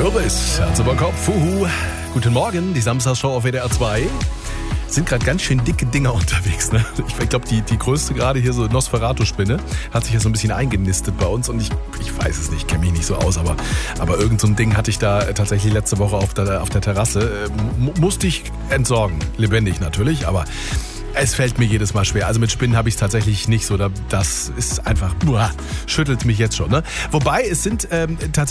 Joris, Herz über Kopf, Guten Morgen, die Samstagsshow auf WDR 2. Sind gerade ganz schön dicke Dinger unterwegs. Ne? Ich glaube, die größte gerade hier, so Nosferatu-Spinne, hat sich ja so ein bisschen eingenistet bei uns. Und ich weiß es nicht, kenne mich nicht so aus, aber irgend so ein Ding hatte ich da tatsächlich letzte Woche auf der Terrasse. Musste ich entsorgen, lebendig natürlich, aber es fällt mir jedes Mal schwer. Also mit Spinnen habe ich es tatsächlich nicht so. Das ist einfach, schüttelt mich jetzt schon. Ne? Wobei, es sind tatsächlich